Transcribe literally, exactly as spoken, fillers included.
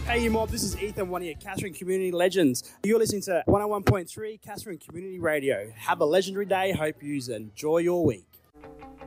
Hey, you mob, this is Ethan, one of your Katherine Community Legends. You're listening to one oh one point three Katherine Community Radio. Have a legendary day. Hope you enjoy your week.